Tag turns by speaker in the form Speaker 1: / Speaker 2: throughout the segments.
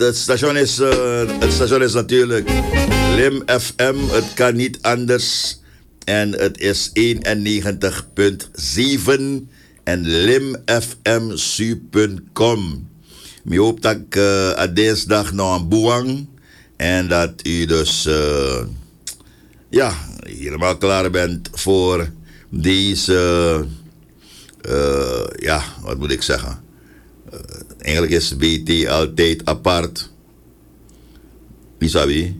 Speaker 1: Het station is natuurlijk Lim FM. Het kan niet anders. En het is 91.7 en limfmsu.com. Ik hoop dat ik dinsdag nog een boeang. En dat u dus helemaal klaar bent voor deze, wat moet ik zeggen? Eigenlijk is BT altijd apart. Isabi.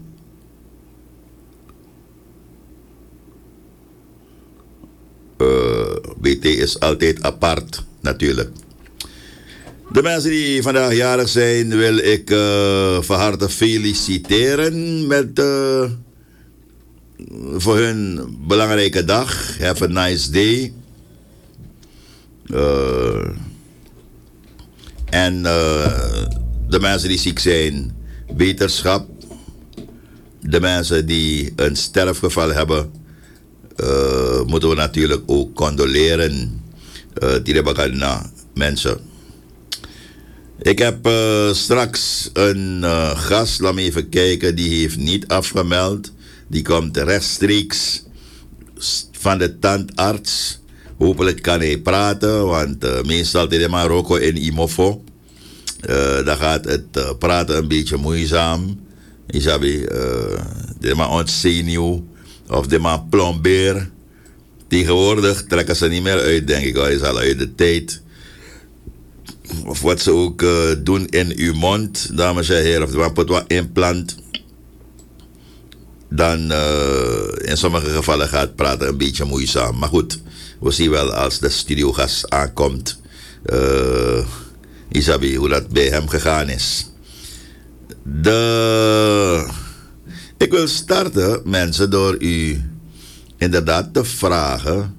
Speaker 1: BT is altijd apart, natuurlijk. De mensen die vandaag jarig zijn, wil ik van harte feliciteren met voor hun belangrijke dag. Have a nice day. En de mensen die ziek zijn, beterschap. De mensen die een sterfgeval hebben, moeten we natuurlijk ook condoleren. Die mensen. Ik heb straks een gast, laat me even kijken, die heeft niet afgemeld. Die komt rechtstreeks van de tandarts. Hopelijk kan hij praten, want meestal is het maar Rocco in Imofo. Dan gaat het praten een beetje moeizaam. Isabi, de maar ontzenuw of de maar plombeer. Tegenwoordig trekken ze niet meer uit, denk ik. Hij is al uit de tijd. Of wat ze ook doen in uw mond, dames en heren. Of de put wat implant. Dan in sommige gevallen gaat praten een beetje moeizaam. Maar goed, we zien wel als de studiogast aankomt. Isabi, hoe dat bij hem gegaan is. Ik wil starten, mensen, door u inderdaad te vragen.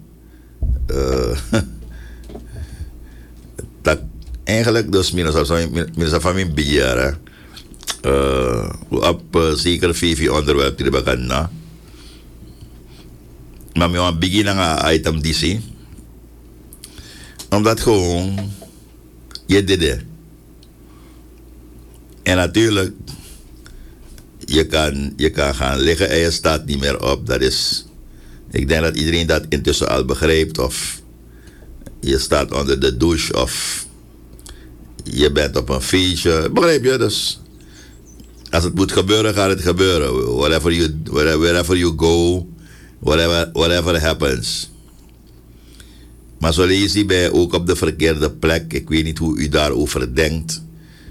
Speaker 1: Dat eigenlijk dus minstens van mijn beheer. Op zeker 5 onderwerp die we gaan na. Maar we gaan beginnen aan item DC. Omdat gewoon je deed het. En natuurlijk, je kan gaan liggen en je staat niet meer op. Dat is, ik denk dat iedereen dat intussen al begrijpt. Of je staat onder de douche of je bent op een feestje. Begrijp je? Dus als het moet gebeuren, gaat het gebeuren. Wherever you go, whatever happens. Maar zo lees je bij ook op de verkeerde plek. Ik weet niet hoe u daarover denkt.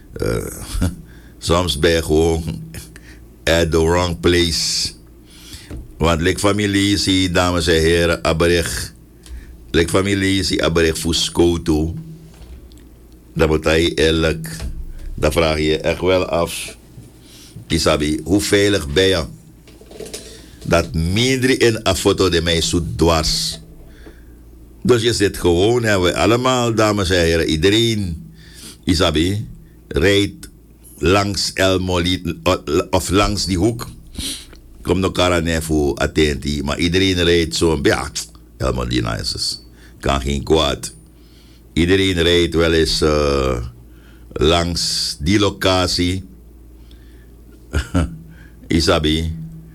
Speaker 1: Soms ben je gewoon at the wrong place. Want like familie zie, dames en heren, aberich. Like familie zie, aberich voor skoto. Dan moet hij eerlijk. Dan vraag je je echt wel af. Isabi, hoe veilig ben je? Dat minder in een foto de mij zo dwars. Dus je zit gewoon, en we allemaal, dames en heren, iedereen, Isabi, rijdt langs El Molina, of langs die hoek. Kom nog elkaar voor attentie, maar iedereen rijdt zo, ja, El Molina is het. Kan geen kwaad. Iedereen rijdt wel eens langs die locatie. Isabi,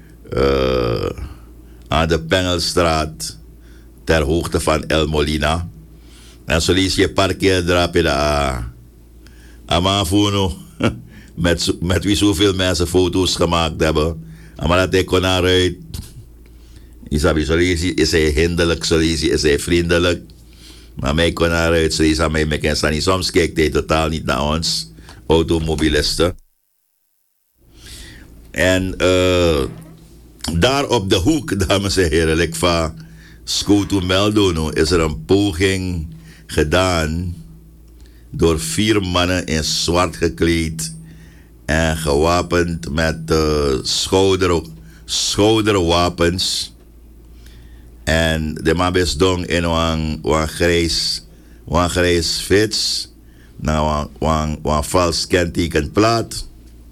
Speaker 1: aan de Pengelstraat, ter hoogte van El Molina. En zo lees je parkeerdrapje daar. Amafuno, met wie zoveel mensen foto's gemaakt hebben. Maar dat hij kon naar uit. Isabi, zo lees je, is hij hinderlijk, zo lees je, is hij vriendelijk. Maar mij kon naar uit, zo lees hij mij bekend. Soms kijkt hij totaal niet naar ons, automobilisten. En daar op de hoek, dames en heren, like van Skoto Meldono, is er een poging gedaan door 4 mannen in zwart gekleed en gewapend met schouderwapens. En de man is dong in een grijs fiets, nou een vals kentekenplaat.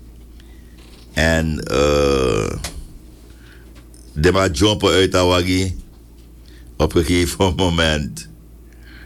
Speaker 1: En de man jumpen uit de waggie op een gegeven moment.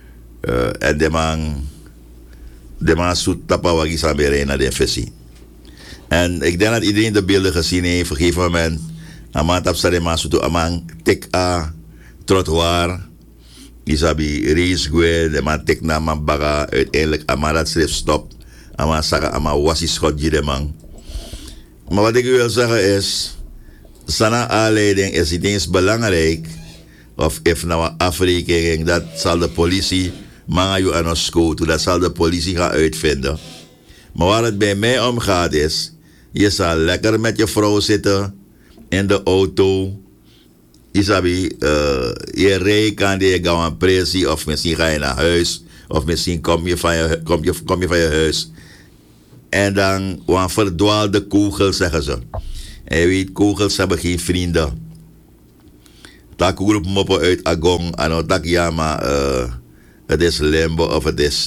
Speaker 1: En de man zoet tappen waggie samen naar de visie. En ik denk dat iedereen de beelden gezien heeft. Op een gegeven moment, Amant Absare Masutu, Amang Tik A, trottoir. Isabi race gwe, de man tik na man baga. Uiteindelijk, Amant dat schrift stop. Amant saga, Amant wasie schot je de man. Maar wat ik wil zeggen is, sana aanleiding is niet eens belangrijk. Of if nou een afrekening, dat zal de politie, mangayu aan ons schoot, dat zal de politie gaan uitvinden. Maar waar het bij mij om gaat is, je zal lekker met je vrouw zitten in de auto. Isabi, je rijdt kan je gaan een pressie, of misschien ga je naar huis, of misschien kom je van je huis. En dan een verdwaalde kogel, zeggen ze. En je weet, kogels hebben geen vrienden. Tak groep moppen uit Agong, en tak ja, maar het is Lembo of het is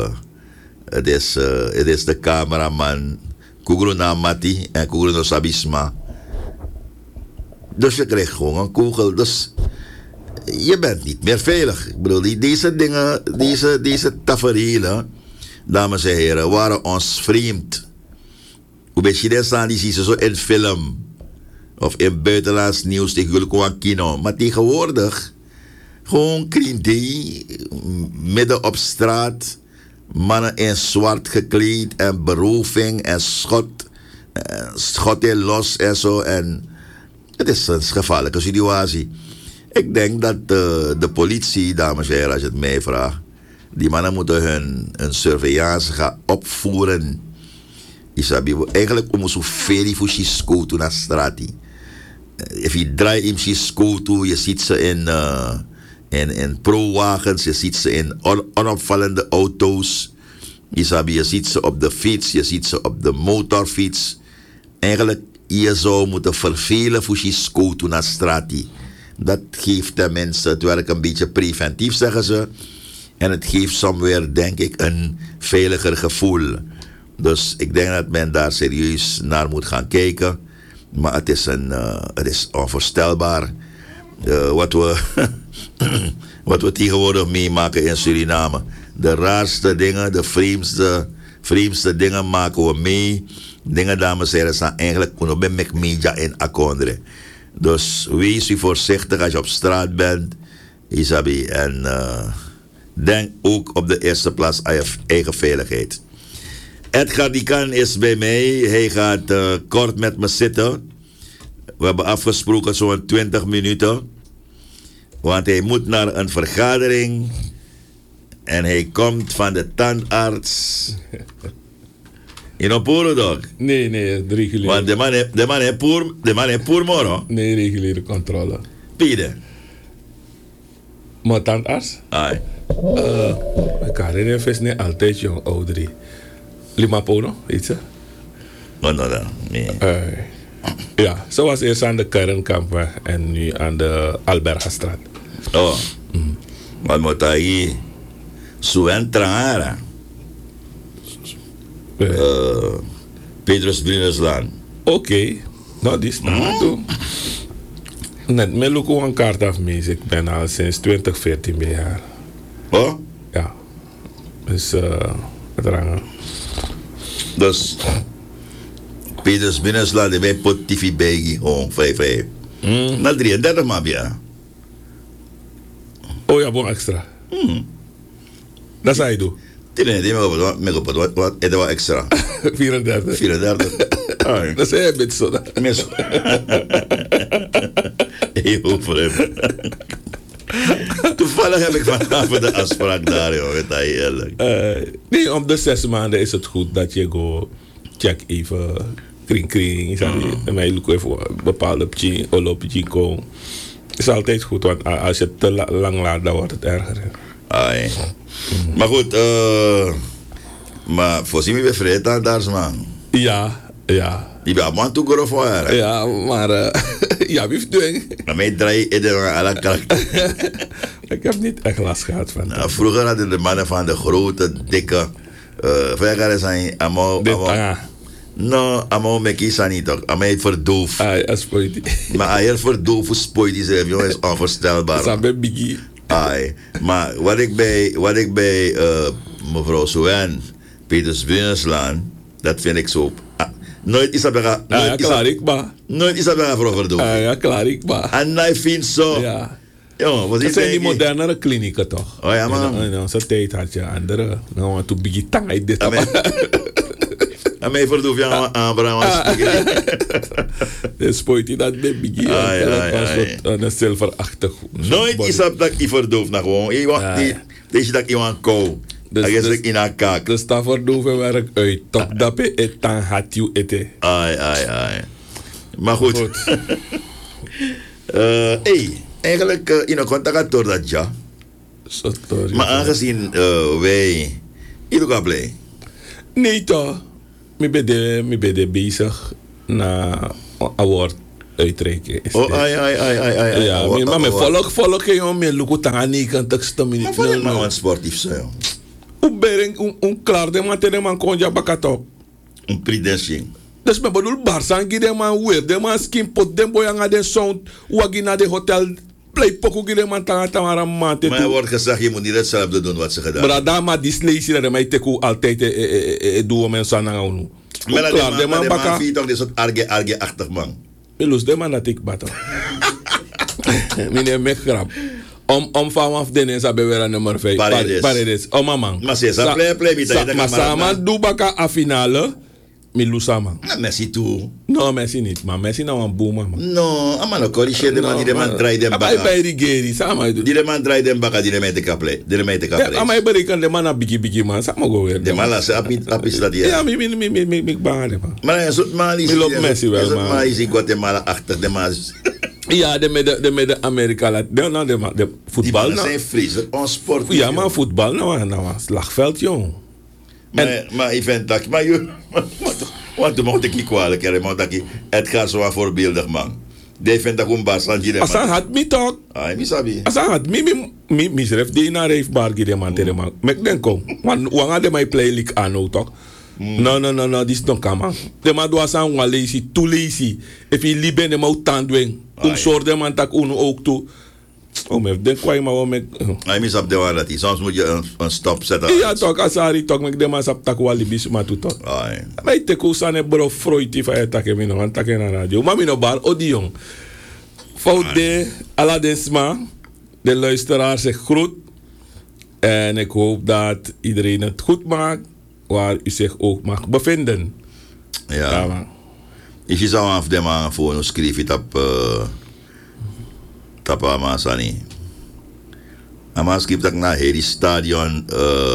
Speaker 1: de cameraman. Kugro na Mati en Kugro no Sabisma. Dus je krijgt gewoon een kogel. Dus je bent niet meer veilig. Ik bedoel, deze dingen, deze tafereelen, dames en heren, waren ons vreemd. Hoe ben je dat staan, die zie je zo in film. Of in buitenlands nieuws, tegen gewoon kino. Maar tegenwoordig, gewoon krindy, midden op straat, mannen in zwart gekleed en beroving en schot in los en zo. En het is een gevaarlijke situatie. Ik denk dat de politie, dames en heren, als je het mij vraagt, die mannen moeten hun surveillance gaan opvoeren. Isabi, eigenlijk om zo veel voor je scoot naar straat. Als je draait in je scoot, je ziet ze in pro-wagens, je ziet ze in onopvallende auto's. Isabi, je ziet ze op de fiets, je ziet ze op de motorfiets. Eigenlijk, je zou moeten vervelen voor je scoot naar straat. Dat geeft tenminste, het werkt een beetje preventief, zeggen ze. En het geeft somewhere, denk ik, een veiliger gevoel. Dus ik denk dat men daar serieus naar moet gaan kijken. Maar het is onvoorstelbaar wat we tegenwoordig meemaken in Suriname. De raarste dingen, de vreemdste dingen maken we mee. Dingen, dames en heren, staan eigenlijk met media in akondre. Dus wees u voorzichtig als je op straat bent, Isabi. En denk ook op de eerste plaats aan je eigen veiligheid. Edgar Dikan is bij mij. Hij gaat kort met me zitten. We hebben afgesproken zo'n 20 minuten. Want hij moet naar een vergadering. En hij komt van de tandarts. In Oporo, toch?
Speaker 2: Nee, reguliere.
Speaker 1: Want de man heeft poer morgen.
Speaker 2: Nee, reguliere controle.
Speaker 1: Piede.
Speaker 2: Maar tandarts?
Speaker 1: Ai.
Speaker 2: Ik herinner me niet altijd jong ouderen. Limapono, weet je?
Speaker 1: Nee.
Speaker 2: Ja, ze was eerst aan de Kernkampen en nu aan de Albergastraat.
Speaker 1: Oh. Wat moet hij hier? Suen Trangara. Petrus Brineslaan.
Speaker 2: Oké. Nou, die staat toe. Net, me look een kaart af mee. Ik ben al sinds 2014 bij haar.
Speaker 1: Oh?
Speaker 2: Ja. Dus, het rangen.
Speaker 1: Dus, Petrus Brineslaan, die wij pot TV begi, gewoon 5. Na 33 maar ja.
Speaker 2: Oh ja, bon extra. Dat zou je doen.
Speaker 1: Die wat is wat extra.
Speaker 2: 34.
Speaker 1: 34.
Speaker 2: Dat is een beetje zo.
Speaker 1: Mis. Heel vreemd. Toevallig heb ik vanavond de afspraak daar, joh. Weet je, eerlijk.
Speaker 2: Nee, om de 6 maanden is het goed dat je go check even kring. En mij look even bepaalde pching komen. Het is altijd goed, want als je het te lang laat, dan wordt het erger.
Speaker 1: Ai. Maar goed, maar voorzien we weer vrijdag daar, man.
Speaker 2: Ja.
Speaker 1: Die ben man toe gaan voor.
Speaker 2: Ja, maar ja, wie doing?
Speaker 1: Maar mij draai je in alle karakter.
Speaker 2: Ik heb niet echt last gehad van.
Speaker 1: Nou, vroeger hadden de mannen van de grote, dikke. Verder zijn allemaal met kiezen niet toch? Allemaal verdoof. Maar hij verdoof voor spoit die zelf, jongen, is onvoorstelbaar.
Speaker 2: Dat is biggie.
Speaker 1: Ai, maar wat ik bij mevrouw Suen, Peters Brineslaan, dat vind ik zo. Nooit Isabella.
Speaker 2: Ja, klaar ik ba.
Speaker 1: Nooit Isabella voor verdoven.
Speaker 2: Ja, klaar ik ba.
Speaker 1: En hij vindt zo.
Speaker 2: Ja.
Speaker 1: Jongen, wat
Speaker 2: Dat
Speaker 1: is
Speaker 2: zijn die modernere klinieken toch?
Speaker 1: Oh ja, man.
Speaker 2: In onze tijd had je andere. Nou, want toen begin tang uit dit.
Speaker 1: En mij verdoof je aan Brahma.
Speaker 2: Dus spoit hij dat de begin. Een zilverachtig.
Speaker 1: Nooit Isab dat ik verdoof na gewoon. Deze dat ik aan kou. Dat is ik in een kaak.
Speaker 2: Dus dat verdooven werk uit. Toch dat je het dan had je eten.
Speaker 1: Ai. Maar goed. Eigenlijk in een contact door dat ja. Maar aangezien wij ieder gaan blij.
Speaker 2: Nee toch. Ik ben bezig na award uitreiken.
Speaker 1: Ai.
Speaker 2: Ja, maar me volg je om me lukken te 90ste minuut.
Speaker 1: Maar voor een sportief zo.
Speaker 2: Hoe ben je klaar de man tegen man kon je bakatop?
Speaker 1: Een predesting.
Speaker 2: Dus me bedoel Barsan gide man weer de man skin pot den boy aan de sound wagi na de hotel play poku gide man tanga mate.
Speaker 1: Maar er wordt gezegd je moet niet hetzelfde doen wat ze gedaan.
Speaker 2: Maar daar maar die sleesie dat mij teku altijd doen mensen aan nou.
Speaker 1: Maar klaar de man baka. Maar toch is het arge-achtig man.
Speaker 2: Belus de man dat ik bata. Meneer Mekgrap. Om vanaf de nesa bewera nummer 5. Paredes. Mama.
Speaker 1: Maar ze sa play met
Speaker 2: maar samen doe baka a finale. Milusa man.
Speaker 1: Messi toe.
Speaker 2: No, Messi niet, maar Messi nou een boom man.
Speaker 1: No, maar corrigeer de man die de man draait dem baka.
Speaker 2: Bij Rigeri, samen doen.
Speaker 1: Die de man draait dem baka, die de mij te kaple. Die de mij te kaple.
Speaker 2: Ja, maar bereken de man een biggie man, samen go weer.
Speaker 1: De man laat ze apis dat hier.
Speaker 2: Ja, ik bang man.
Speaker 1: Maar hij is ook maar is.
Speaker 2: Lop Messi wel man.
Speaker 1: Maar is in Guatemala achter de man.
Speaker 2: Ja, de met Amerika laat. De voetbal
Speaker 1: nou. Die zijn vriezer, on sport.
Speaker 2: Ja, maar voetbal nou slagveld jong.
Speaker 1: Maar ik vind dat, maar je, want toen mocht ik niet kwalijk hebben, maar dat het gaat zo voorbeeldig man. Die vindt dat gewoon Barsan die
Speaker 2: man. Asan had me toch?
Speaker 1: Ah, mi sabi.
Speaker 2: Asan had me schreef die naar heeft bar die man tegen man. Mek denk kom, want wanga de mij play lik aan toch? No, this don't come man. De man doet asan wa lazy, too lazy. If je liebe de man tandwing, soort de man tak uno ook toe. Maar denk kwai maar wel met.
Speaker 1: Hij mis op de waar dat hij. Soms moet je een stop zetten.
Speaker 2: Ja, toch, Asari, toch, met de man sap tak wali bis maar toe toch. Maar ik teko sane bro Freud van het takken mino, aan takken naar radio. Maar mino bar, odi jong. Fout de Aladesma, de luisteraar zich groet. En ik hoop dat iedereen het goed maakt, waar u zich ook mag bevinden.
Speaker 1: Ja man. Is je zou af de man voor een schrijf het op. Tapa Masani. Maar skip dat naar Heri Stadion.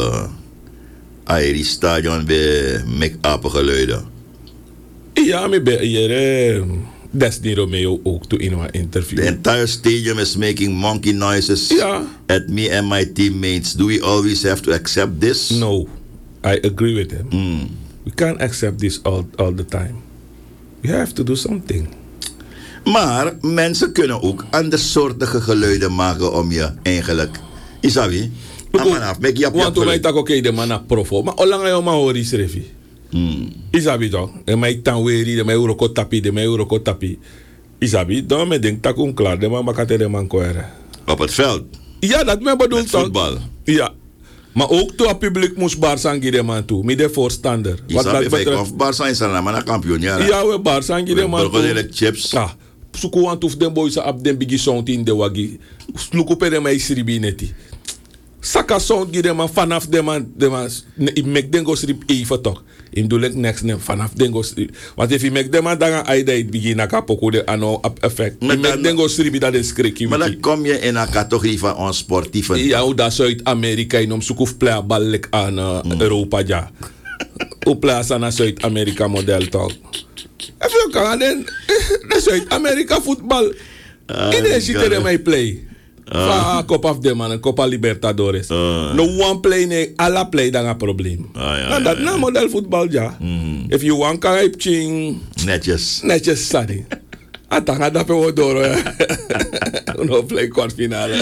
Speaker 1: Heri Stadion bij make-up geluiden.
Speaker 2: Ja, maar bij hier. Desni Romeo ook toe in een interview.
Speaker 1: The entire stadium is making monkey noises at me and my teammates. Do we always have to accept this?
Speaker 2: No, I agree with him. We can't accept this all the time. We have to do something.
Speaker 1: Maar mensen kunnen ook andersoortige geluiden maken om je eigenlijk. Isabi?
Speaker 2: Want toen mij tak oké de man profo. Maar hoe lang je maar hoor is refi? Isabi toch? En mij tanweri, de mij uroko tapi. Isabi, dan me denk tak klaar. De man bakate de man koere.
Speaker 1: Op het veld?
Speaker 2: Ja, dat me bedoel toch?
Speaker 1: Voetbal?
Speaker 2: Ja. Maar ook toen het publiek moest Barsan de man toe. Met de voorstander.
Speaker 1: Of Barsan is er maar een kampioen.
Speaker 2: Ja, we Barsan de man toe.
Speaker 1: Chips.
Speaker 2: Ja. Suku want of den boys op den bigi sound in de wagi. Sluku pe de mij sribi neti. Saka sound gide man vanaf de man ik mek den go strip even toch. In doe next nem vanaf den go strip. Want if je mek de man dan aida het begin na kapoko de ano effect. Ik mek den go strip dat is skriki.
Speaker 1: Maar dan kom je in een categorie van ons sportieve.
Speaker 2: Ja, hoe dat Zuid-Amerika in om sukuf play bal aan Europa ja. Hoe play aan Zuid-Amerika model toch. Even kan de Zuid-Amerika voetbal. Iedereen zit er in mijn play. Van Copa of de man, Copa Libertadores. No one play, nee, alla play dan een probleem. Dat na model voetbal ja. If you want kan je ching. Netjes sadi. Atanga dat we door. No play kwartfinale.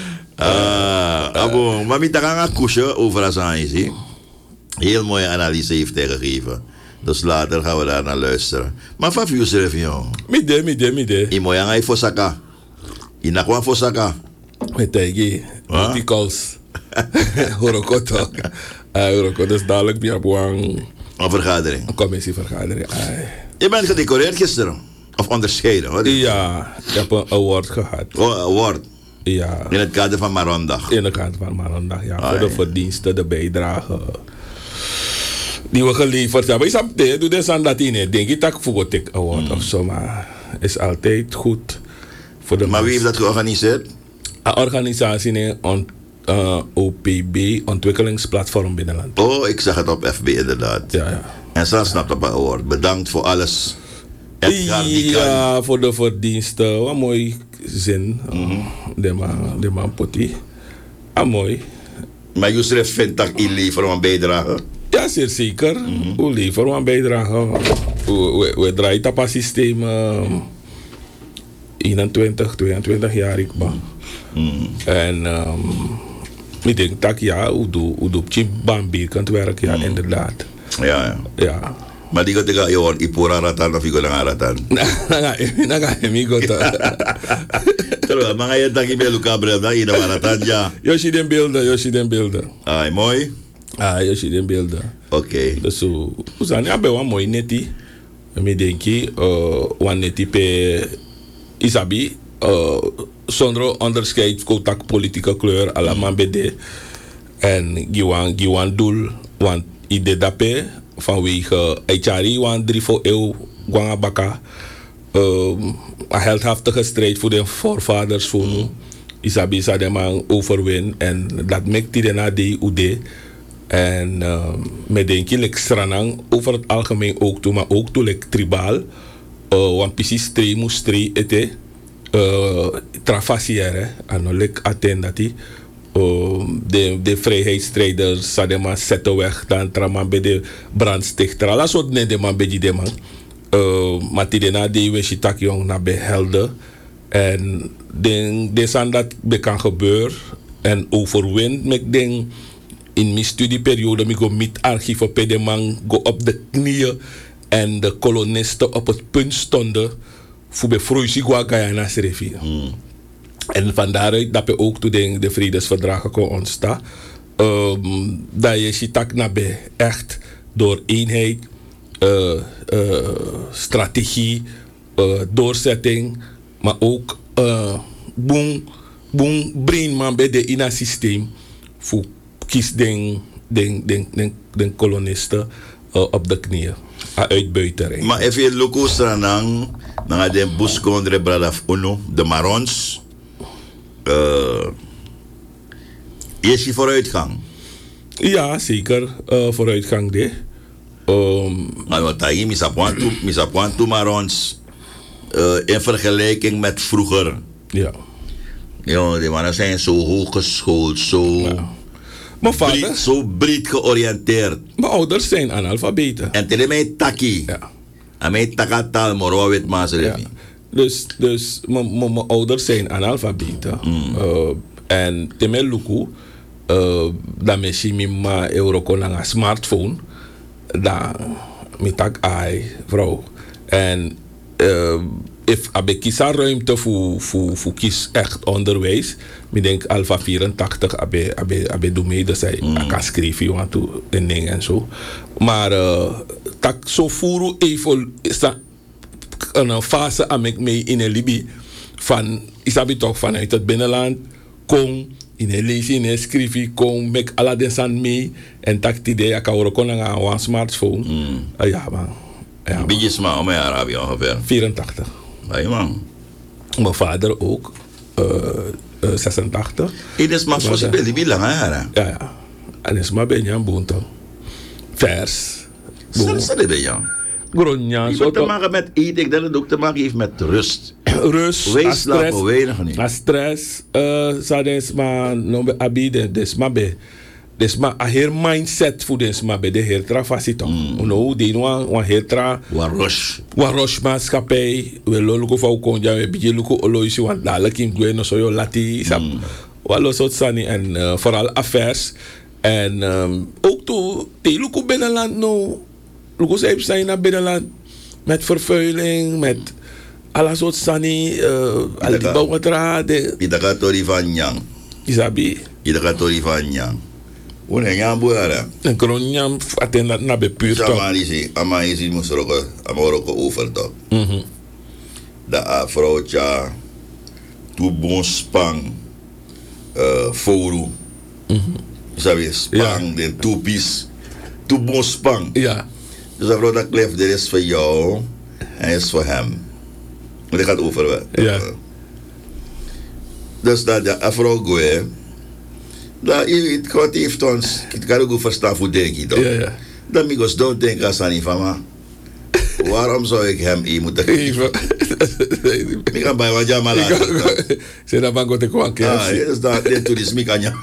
Speaker 1: Abo, maar met een kusje over Azan is. Heel mooie analyse heeft hij gegeven. Dus later gaan we daar naar luisteren. Maar van vuur zelf, joh.
Speaker 2: Midde.
Speaker 1: In mooi aan voor Saka. In nakwa voor Saka.
Speaker 2: Met die articles. Horokoto. Horokoto is dadelijk bij Abuang.
Speaker 1: Een vergadering.
Speaker 2: Een commissievergadering.
Speaker 1: Je bent gedecoreerd gisteren. Of onderscheiden, hoor.
Speaker 2: Ja, ik heb een award gehad.
Speaker 1: Oh, award.
Speaker 2: Ja.
Speaker 1: In het kader van Marondag.
Speaker 2: In het kader van Marondag, ja. Voor de verdiensten, de bijdrage die we geleverd hebben. Ik doe dit aan dat in. Denk ik dat ik voor het award of zo, maar is altijd goed voor de
Speaker 1: Maar wie heeft dat georganiseerd?
Speaker 2: Een organisatie in OPB, Ontwikkelingsplatform Binnenland.
Speaker 1: Oh, ik zag het op FB inderdaad.
Speaker 2: Ja.
Speaker 1: En zo snapt op een award. Bedankt voor alles.
Speaker 2: Ja, voor de verdiensten. Wat mooi zin. De man Poti. Mooi.
Speaker 1: Maar Yusref vindt dat je liever een bijdrage?
Speaker 2: Ja, zeer zeker. We liever een bijdrage. We draaien op het systeem 21, 22 jaar. En ik denk dat ja, hoe doe je bambier kunt werken, ja, inderdaad. Ja.
Speaker 1: Maar die gaat je hoor, Ipura ratan of je gaat ratan.
Speaker 2: Dan ga je niet goed.
Speaker 1: Terwijl, maar je denkt bij Luca Brel, dat je dan ratan, ja.
Speaker 2: Je ziet den beelden.
Speaker 1: Ah, mooi.
Speaker 2: Je ziet den beelden.
Speaker 1: Oké.
Speaker 2: Dus we zijn ja bij een mooi neti. Ik denk een neti pe Isabi. Zonder onderscheid, kotak politieke kleur, allemaal BD. En gewoon doel, want idee dat vanwege Echari, want 3 voor eeuw, Gwangabaka, een heldhaftige strijd voor de voorvaders van Isabi Sademan overwin. En dat maakt hij daarna de UD. En met denk ik stranang over het algemeen ook toe, maar ook toe tribaal, want precies 3 moest 3 eten. Travassière, anolik attendati. De vrijheidsstrijders zouden maar zetten weg dan traman bij de brandstichter. Alles wat net de man bij die man. Maar die na die we shitak jong naar bij helden. En de zijn dat kan gebeuren en overwint met ding in mijn studieperiode ik go met archief op de man go op de knieën en de kolonisten op het punt stonden voor bevroeising Guyana's rivier. En van daaruit dat we ook toen de vredesverdragen kon ontstaan. Dat je shitak nabe echt door eenheid, strategie, doorzetting, maar ook boom brain man bij de ina systeem voor kies den kolonisten op de knieën. Uitbuitering.
Speaker 1: Maar even je loko stranang na de buskondre bradaf uno de marons. Is je vooruitgang?
Speaker 2: Ja, zeker vooruitgang de.
Speaker 1: Maar wat hij misapuantu marons in vergelijking met vroeger.
Speaker 2: Ja.
Speaker 1: Ja, die mannen zijn zo hooggeschoold, zo.
Speaker 2: Ja. Mijn vader,
Speaker 1: zo breed georiënteerd.
Speaker 2: Mijn ouders zijn analfabeten.
Speaker 1: En tegen mij taki.
Speaker 2: Ja.
Speaker 1: En mij takatal moro wit maasrevi.
Speaker 2: Ja. Dus mijn ouders zijn analfabeten. En tegen mij luku, dat misschien mijn euro kon aan een smartphone. Dan met tak ai vrouw. En if abe kisa ruimte voor kies echt onderwijs. Ik denk Alpha 84 abe doe mee. Dus hij kan schrijven want to en ding en zo. Maar tak zo voeren even een fase aan ik mee in een Libië van isabi toch vanuit het binnenland kom in een lezen in een schrijven kom met alle dingen mee en tak die idee kan we kon aan een smartphone. Ja man. Ja,
Speaker 1: beetje sma om Arabië ongeveer.
Speaker 2: 84.
Speaker 1: Ja, man.
Speaker 2: Mijn vader ook. 86.
Speaker 1: Het is maar voor ze die lang hè.
Speaker 2: Ja. En is maar Benjan Boonto. Vers.
Speaker 1: Zelfs dat ben je.
Speaker 2: Gronja.
Speaker 1: Zo te maken met eten, ik denk dat het ook te maken heeft met rust.
Speaker 2: Rust.
Speaker 1: Wees slapen, weinig niet.
Speaker 2: A stress. Zadens maar no abide des maar be. Dus maar een heel mindset voor deze maar bij de heer Trafasito. No, die een heer Tra. Warosh maatschappij. We lolo van konja, we bijje loko oloisi, want dadelijk in Gwen zo je lati. Walo soort sani en vooral affairs. En ook toe, die loko binnenland no. Loko zeep zijn naar binnenland. Met vervuiling, met alle soort sani. Al die bouwgedraad.
Speaker 1: Die gaat tori van Nyang.
Speaker 2: Isabi.
Speaker 1: Die gaat tori van Nyang. Hoe een jaar boeren?
Speaker 2: En kronjam aten na be puur toch.
Speaker 1: Ama is moest er ook over toch. Dat vrouwtje toe bon spang foru. Sabi spang de two piece. Toe bon spang.
Speaker 2: Ja.
Speaker 1: Dus dat vrouw dat kleeft, dit is voor jou en is voor hem. Maar dat gaat over.
Speaker 2: Ja.
Speaker 1: Dus dat de vrouw goe. Dat het God heeft ons, het kan ook verstaan voor denk je toch?
Speaker 2: Ja.
Speaker 1: Dat amigos don't think als aan van me. Waarom zou ik hem moeten geven? Ik kan bij wat jij maar laten.
Speaker 2: Zeg dat van God ik kwam.
Speaker 1: Ah, is dat dit toerisme kan je.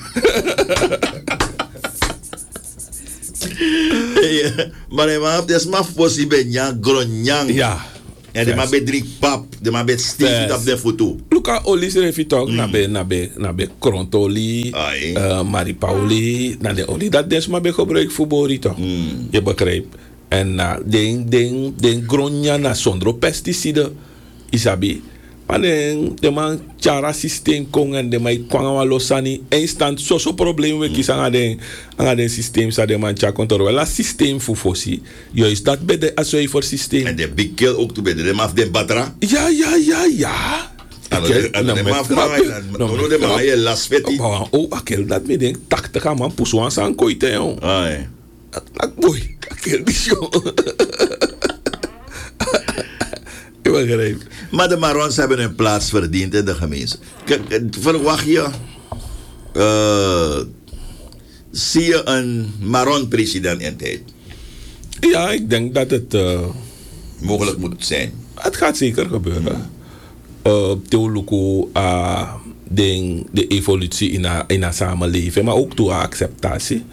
Speaker 1: Maar hij maakt het maar possible ja gronjang.
Speaker 2: Ja.
Speaker 1: En de maar bij drie pap, de maar bij stief op de foto.
Speaker 2: Luca olie schreef je toch naar bij krontolie, maripaolie, naar de olie dat des maar bij gebruik voor bori toch. Je begrijpt. En den gronja na zonder pesticide isabi. Maar de man chara systeem kon en de man kwam losani instant so probleem we kiezen aan de systeem sa de man cha controle la systeem voor fossi juist dat bij de asoi voor systeem
Speaker 1: en de big kill ook toe bij de maf de batra
Speaker 2: ja
Speaker 1: en de maf de man je last petit
Speaker 2: oh akel dat me denk tak te man puso aan koite yo
Speaker 1: ai
Speaker 2: ak boy akel disio.
Speaker 1: Maar de Marons hebben een plaats verdiend in de gemeenschap. Verwacht je, zie je een Maron-president in tijd?
Speaker 2: Ja, ik denk dat het
Speaker 1: mogelijk moet zijn.
Speaker 2: Het gaat zeker gebeuren. Teoluku de evolutie in een samenleving, maar ook door acceptatie.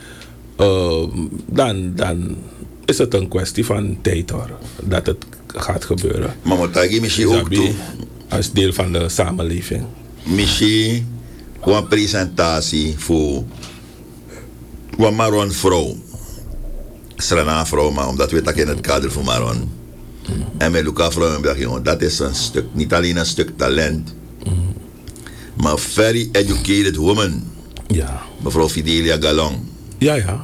Speaker 2: Dan is het een kwestie van tijd hoor, dat het gaat gebeuren.
Speaker 1: Maar wat je misschien ook toe?
Speaker 2: Als deel van de samenleving.
Speaker 1: Misschien een presentatie voor een Maron vrouw. Strana vrouw, maar omdat we dat in het kader van Maron. En met Luca vrouw, dat is een stuk, niet alleen een stuk talent, maar very educated woman.
Speaker 2: Ja.
Speaker 1: Mevrouw Fidelia Galong.
Speaker 2: Ja.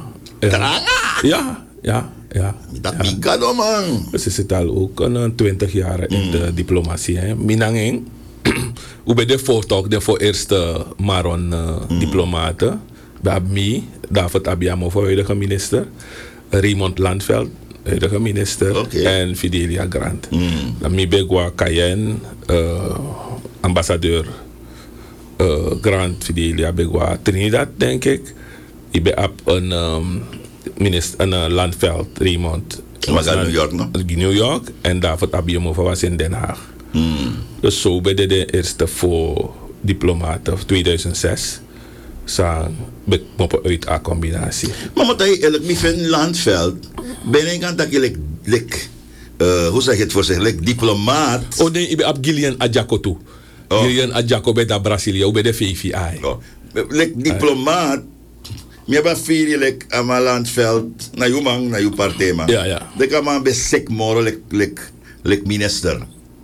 Speaker 1: Dat migado man.
Speaker 2: Ze zit al ook 20 jaar in de diplomatie. Minanging, hoe bij de voortok, de voor eerste Maron diplomaten. Bij David Abiamov, huidige minister. Raymond Landveld, huidige minister. En Fidelia Grant. Dan Begwa Cayenne, ambassadeur Grant Fidelia Begwa Trinidad, denk ik. Ik ben op een minister Landveld, Raymond.
Speaker 1: Was uit New York, no?
Speaker 2: New York. En David Abiamov was in Den Haag. Dus zo ben de eerste voor diplomaten of 2006. Zijn moppen uit a combinatie.
Speaker 1: Maar wat hij eigenlijk vindt Landveld, ben ik aan dat je hoe zeg je het voor zich, diplomaat.
Speaker 2: Oh nee, ik ben op Gillian Adjako toe. Gillian Adjako bij de Brazilië, bij de VVI.
Speaker 1: Diplomaat. Je bent veel aan mijn Landveld, naar je man, naar je partij.
Speaker 2: Ja.
Speaker 1: Dan kan man besek moren, minister.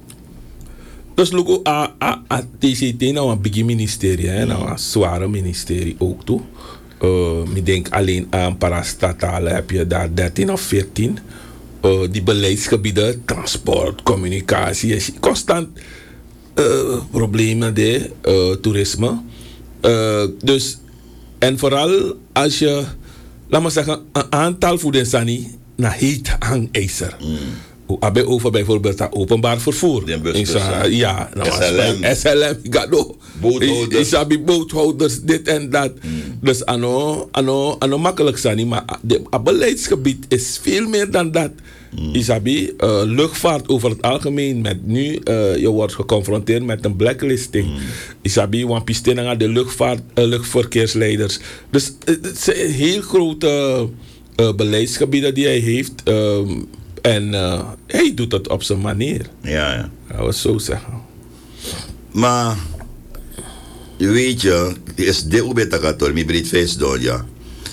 Speaker 2: Dus look a TCT nou een big ministerie, nou een zware ministerie ook toe. Ik denk alleen aan parastatale heb je daar 13 of 14. Die beleidsgebieden, transport, communicatie, constant problemen de toerisme. Dus en vooral als je, laat maar zeggen, een aantal voedensani naar heet hangijzer. Abe over bijvoorbeeld dat openbaar vervoer. Ja, SLM, gado. Isabi boothouders, dit en dat. Dus ano makkelijk zijn, maar het beleidsgebied is veel meer dan dat. Isabi, luchtvaart over het algemeen, met nu, je wordt geconfronteerd met een blacklisting. Isabi, want piste naar de luchtverkeersleiders. Dus het zijn heel grote beleidsgebieden die hij heeft. En hij doet het op zijn manier.
Speaker 1: Ja.
Speaker 2: Dat was zo zeggen.
Speaker 1: Maar, weet je, is dit ook beter gaat door, mijn breed feest doen, ja.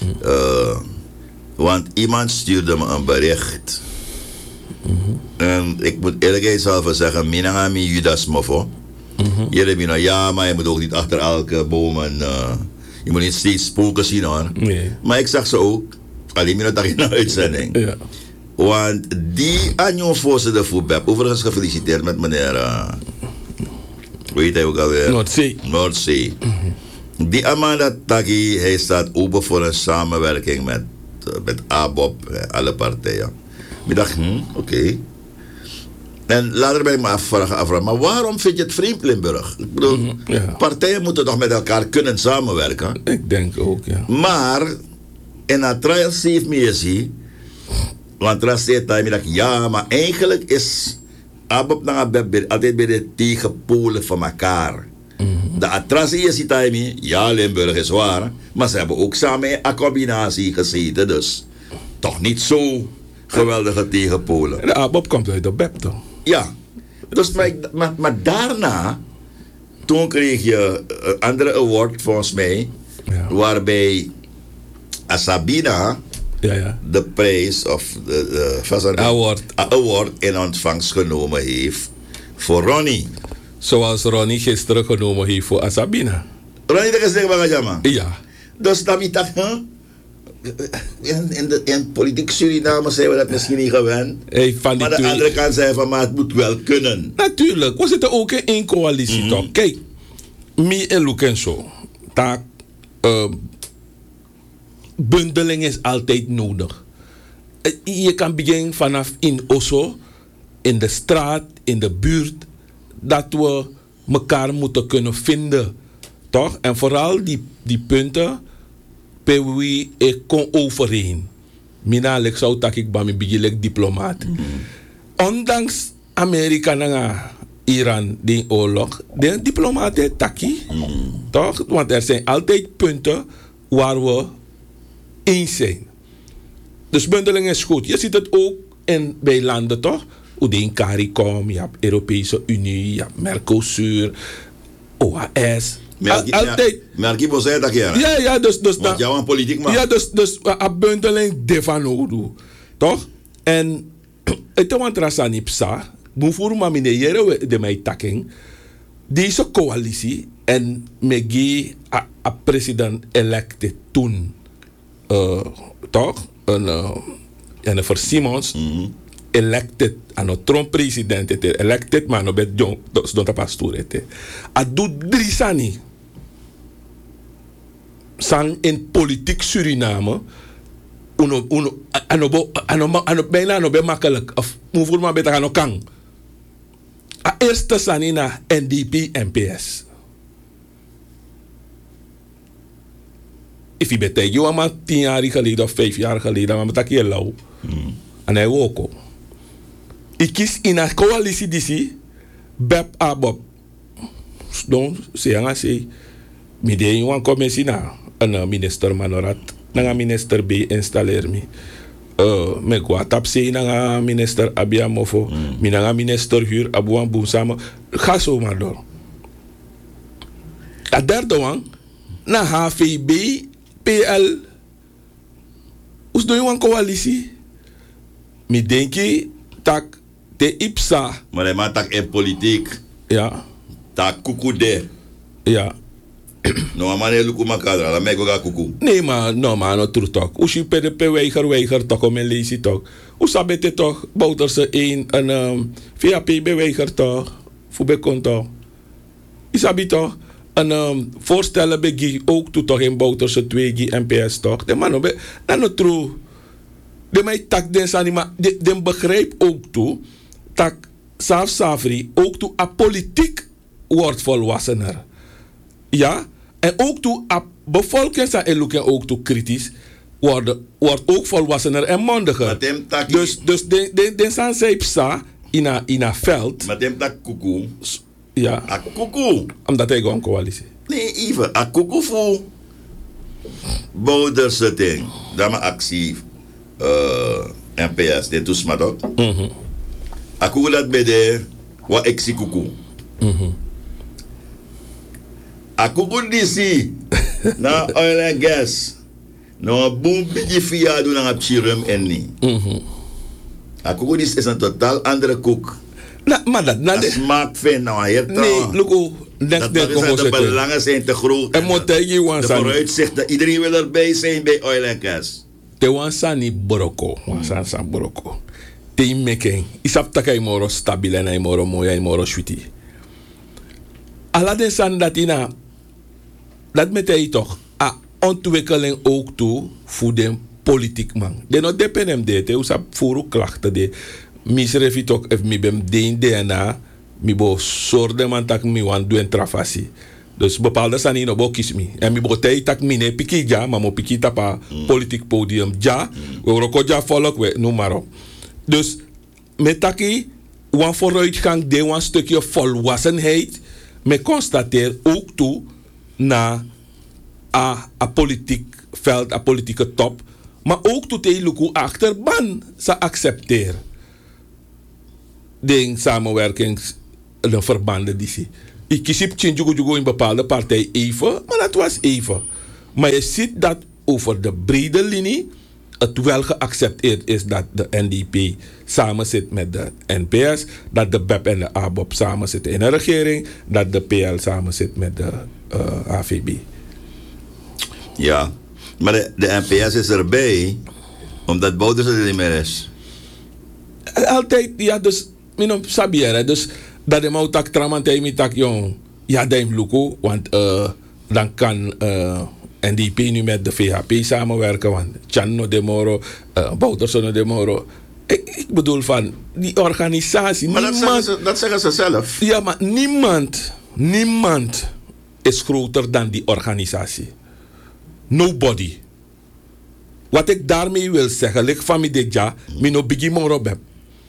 Speaker 1: Want iemand stuurde me een bericht. En ik moet eerlijk zelf zeggen, Minangami Judas Mofo. Jullie ja, maar je moet ook niet achter elke boom Je moet niet steeds spoken zien hoor.
Speaker 2: Nee.
Speaker 1: Maar ik zag ze ook. Alleen meer dat in de uitzending.
Speaker 2: Ja.
Speaker 1: Want die Anjon voorzitter voor BEP, overigens gefeliciteerd met meneer. Weet hij ook alweer? Noordzee. Die Amanda Taki, hij staat open voor een samenwerking met ABOP, alle partijen. Ik dacht, oké. En later ben ik me afvragen, maar waarom vind je het vreemd, Limburg? Ik bedoel, partijen moeten toch met elkaar kunnen samenwerken?
Speaker 2: Ik denk ook, ja.
Speaker 1: Maar, in een trial safe me want er zei hij, dacht ja, maar eigenlijk is ABOP altijd bij de tegenpolen van elkaar. De attractie is die ja, Limburg is waar, maar ze hebben ook samen in een combinatie gezeten, dus toch niet zo geweldige tegenpolen.
Speaker 2: De ABOP komt uit de BEP toch?
Speaker 1: Ja, dus, maar daarna, toen kreeg je een andere award volgens mij, waarbij Sabina de prijs of de award in ontvangst genomen heeft voor Ronnie.
Speaker 2: Zoals Ronnie gisteren genomen heeft voor Sabina.
Speaker 1: Ronnie, dat is niet wat je zegt.
Speaker 2: Ja.
Speaker 1: Dus dat is dat, in politiek Suriname zijn we dat misschien niet gewend. Maar de andere kant zei van, maar het moet wel kunnen.
Speaker 2: Natuurlijk, we zitten ook in één coalitie toch. Kijk, me en Luke en zo. Bundeling is altijd nodig. Je kan beginnen vanaf in Osso, in de straat, in de buurt, dat we elkaar moeten kunnen vinden. Toch? En vooral die punten, per wie ik kon overheen. Ik zou dat ik bij me diplomaat. Ondanks Amerika en Iran, die oorlog, de diplomaten taki. Toch? Want er zijn altijd punten waar we eens zijn. Dus bundeling is goed. Je ziet het ook bij landen toch? Hoe CARICOM, je hebt Europese Unie, je hebt Mercosur, OAS.
Speaker 1: Altijd. Merk je zei dat ja?
Speaker 2: Ja, dus
Speaker 1: want jou een politiek man.
Speaker 2: Ja, dus een bundeling devanodu. Toch? En het want rasani psa, mufuru ma mineyere de mij taking. Deze coalitie en megi a president elected toen. Toch? En voor Simons elected aan Trump president elected maar no bet jong dus don't pastor a doet drie sani sang in politiek Suriname ano bijna no be makkelijk of moet maar beter gaan kan a eerste sani na NDP NPS. If je bent je maar 10 jaar geleden of 5 jaar geleden, maar met je lauw. En hij ook. Ik kies in een coalitie die BEP ABOP. Donc, c'est midden je een commissie na een minister Manorat, een minister B installeer me. Me qua tapse na minister Abiamofo, na minister Huur Abuan Bousama. Ga zo maar door. A derde one, na HVB PL. Us doe je een coalitie? Me denk je dat de IPSA.
Speaker 1: Maar hij maakt tak in politiek.
Speaker 2: Ja.
Speaker 1: Tak kukude.
Speaker 2: Ja.
Speaker 1: No, maar hij lukt maar kadra. Dan ga kuku.
Speaker 2: Nee, maar no terug toch. Us je PDP weiger toch om een lezie toch. Us abete toch Bouterse 1 en VAP weiger toch. Fubekon toch. Isabi toch. En voorstellen bij ook toe toch in Bouterse 2 NPS toch. De man op dan true. De mij tak den sani maar de begrijp ook toe dat Safri ook toe a politiek wordt volwassener. Ja, en ook toe a bevolking zijn en ook toe kritisch wordt ook volwassener en mondiger. Dus de san zeipsa in a veld.
Speaker 1: Maar dem tak kuku.
Speaker 2: Ja.
Speaker 1: A kuku.
Speaker 2: Omdat hij gewoon coalitie.
Speaker 1: Nee, even a kuku voor Bouderse ding. Dat maar actie. NPS, dit is maar toch? Aku dat bij de wat ik zie kuku. Aku goed die zie na oil and gas. No boom beetje via doen aan chirum en niet. Aku goed is een totaal andere koek.
Speaker 2: Maar dat
Speaker 1: smaak vind nou hier.
Speaker 2: Nee, look,
Speaker 1: Dat de belangen zijn te groot.
Speaker 2: En
Speaker 1: de vooruitzichten, iedereen wil erbij zijn bij oil en gas.
Speaker 2: Te wansani boroko, wansan boroko. Te making, isap takai moro stabiel en moro mooi en moro sweetie. Alla de san dat ina, dat met hij toch, a ontwikkeling ook toe voor de politiek man. De no dependem de, te usap voor klachten de, misrefi toch if mi bem de DNA, mi bo sorde man tak mi wan doen trafasi. Dus bepaalde sani no bo kies mi. En mi bo tei tak mine piki ja, maar mo piki tapa politiek podium ja, we roko ja volk we, noem maar op. Dus met taki, wan vooruitgang de wan stukje volwassenheid, me constateer ook toe na a politiek veld, a politieke top, maar ook toe te luku achterban sa accepteer. De samenwerkings, de verbanden die zie. Ik kies op Chinjugu in bepaalde partij even, maar dat was even. Maar je ziet dat over de brede linie het wel geaccepteerd is dat de NDP samen zit met de NPS, dat de BEP en de ABOP samen zitten in een regering, dat de PL samen zit met de AVB.
Speaker 1: Ja, maar de NPS is erbij, omdat Bouders er niet meer is.
Speaker 2: Altijd, ja, dus, minom sabiere, dus dat de moutak tramantei mitak jong, ja, deem luko, want dan kan NDP nu met de VHP samenwerken, want Channo de Moro, Bouterson de Moro. Ik bedoel van, die organisatie,
Speaker 1: maar
Speaker 2: niemand,
Speaker 1: dat zeggen ze zelf.
Speaker 2: Ja, maar niemand is groter dan die organisatie. Nobody. Wat ik daarmee wil zeggen, ligt van mij dit jaar, mino bigi moro beb.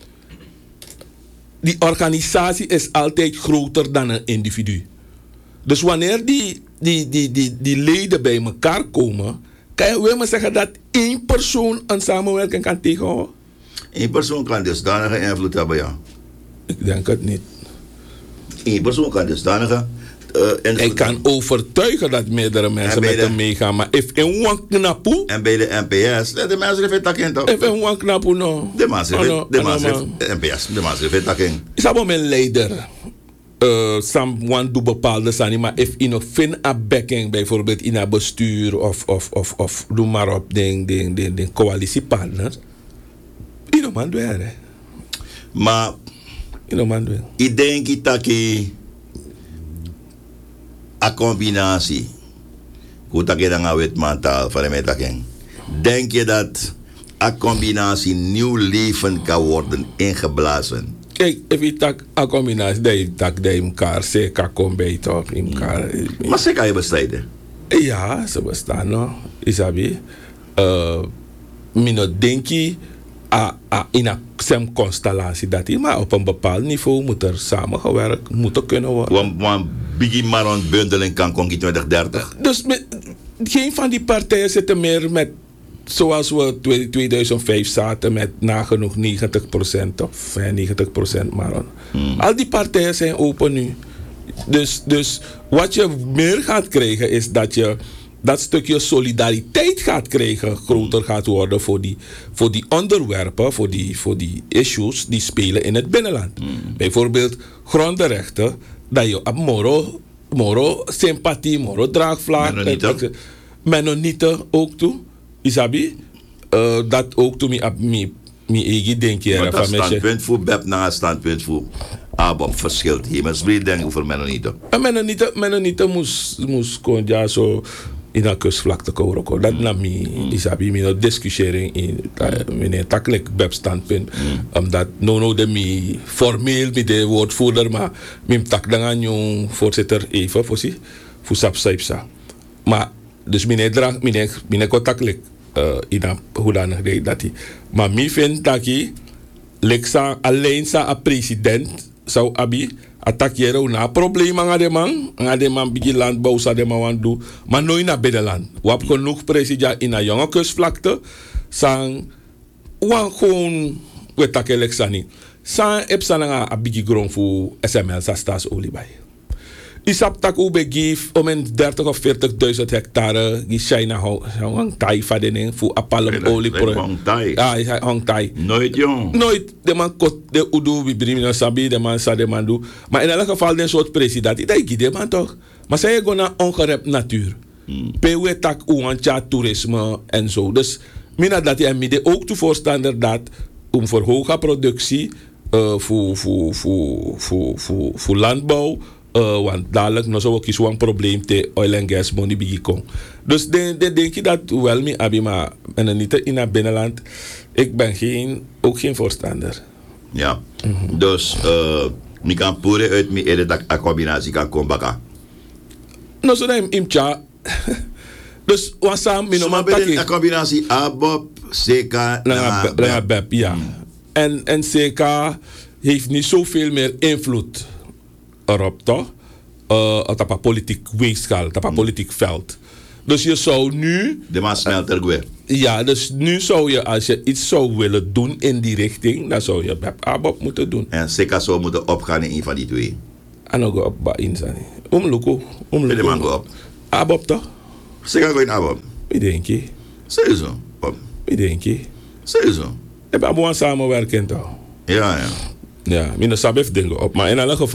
Speaker 2: Die organisatie is altijd groter dan een individu. Dus wanneer die leden bij elkaar komen, kan je wel maar zeggen dat één persoon een samenwerking kan tegenhouden?
Speaker 1: Eén persoon kan dusdanige invloed hebben, ja.
Speaker 2: Ik denk het niet.
Speaker 1: Eén persoon kan dusdanige invloed.
Speaker 2: Ik kan overtuigen dat meerdere mensen met hem meegaan, maar if in one knapu...
Speaker 1: En bij de NPS, de mensen hebben takken toch?
Speaker 2: If in one knapu, no.
Speaker 1: De mensen hebben NPS, de mensen hebben takken.
Speaker 2: Is dat mijn leider? Someone doet bepaalde zaken, maar if in een fin backing, bijvoorbeeld in een bestuur of doe maar op de coalitiepartners, in een man doen.
Speaker 1: Maar ik denk dat een combinatie, hoe dat je dan aan het mentaal van de takken. Denk je dat een combinatie nieuw leven kan worden ingeblazen?
Speaker 2: Kijk, if tak a combinatie, dat je elkaar zeker komt bij toch in elkaar.
Speaker 1: Maar ze kan je bestrijden?
Speaker 2: Ja, ze bestaan nog. Isabi. Mino denk je in een constellatie dat hij, maar op een bepaald niveau moet er samengewerkt moeten kunnen worden.
Speaker 1: Want Biggie Maron bundeling kan kon 2030.
Speaker 2: Dus geen van die partijen zitten meer met, zoals we 2005 zaten, met nagenoeg 90% of 90% Maron. Al die partijen zijn open nu. Dus wat je meer gaat krijgen is dat je dat stukje solidariteit gaat krijgen, groter gaat worden voor die onderwerpen, voor die issues die spelen in het binnenland. Bijvoorbeeld grondrechten, dat je op moro sympathie, moro draagvlak, Mennonieten ook toe, Isabi, dat ook toe mijn eigen denkje.
Speaker 1: Maar dat standpunt voor BEP na een standpunt voor ABOP verschilt hier. Maar spreek denk over Mennonieten.
Speaker 2: Mennonieten moest gewoon ja zo in een kustvlakte komen. Dat na mij, Isabi, mijn discussiëring in mijn takkelijk BEP standpunt. Omdat de mij formeel met de woordvoerder, maar mijn tak dan aan jong voorzitter even voor sapsaipsa. Maar dus mijn contactelijk in een hoedanig dat hij. Maar mij vindt dat hij alleen sa president zou abi attackeren na probleem aan de man bigi landbouw sa de man doen, maar nooit naar binnenland. We hebben genoeg president in een jonge kustvlakte, sang gewoon we takken sani. Sang heb sa na bigi grond voor SML sa staatsolie bij. Isap tak ube gif om in 30 of 40.000 hectare die China hang tai van de ding voor apalm olie
Speaker 1: Hong Tai.
Speaker 2: Ah, is hang tai.
Speaker 1: Nooit jong.
Speaker 2: Nooit de man kot de udu bibri no sabi de man sa de man do. Maar in elk geval den soort president, dat de man toch. Maar zij gaan naar ongerept natuur. PW tak uantja toerisme en zo. Dus mina dat je midden ook toe voorstander dat om voor hoge productie voor landbouw. Want dadelijk nog zo is een probleem te oil en gas money bijkomen. Dus denk je dat wel me abi maar en niet in het binnenland. Ik ben ook geen voorstander.
Speaker 1: Ja. Dus ik kan pure uit me eerder dat een combinatie kan komen bakken.
Speaker 2: No zo neem imcha. Dus wat samen met
Speaker 1: normaal taki. Een combinatie ABOP, CK
Speaker 2: en BEP, ja. En CK heeft niet zoveel meer invloed erop, toch? Op een politiek weegschaal, op een politiek veld. Dus je zou nu...
Speaker 1: De man smelter weer.
Speaker 2: Ja, dus nu zou je, als je iets zou willen doen in die richting, dan zou je BEP ABOP moeten doen.
Speaker 1: En CK zou moeten opgaan in een van die twee.
Speaker 2: En dan go op bij inzani. Omluko.
Speaker 1: De man go op.
Speaker 2: ABOP toch?
Speaker 1: CK go in ABOP.
Speaker 2: Wie denk je?
Speaker 1: Sowieso.
Speaker 2: Wie denk je?
Speaker 1: Sowieso.
Speaker 2: We hebben een samenwerking toch?
Speaker 1: Ja.
Speaker 2: Ja, mijn sabef dingen op. Maar in alle geval